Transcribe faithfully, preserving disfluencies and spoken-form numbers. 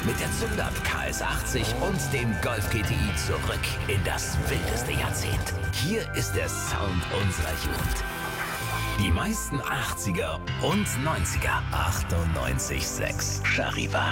Mit der Zündern K S achtzig und dem Golf G T I zurück in das wildeste Jahrzehnt. Hier ist der Sound unserer Jugend. Die meisten achtziger und neunziger. achtundneunzig Komma sechs Charivari.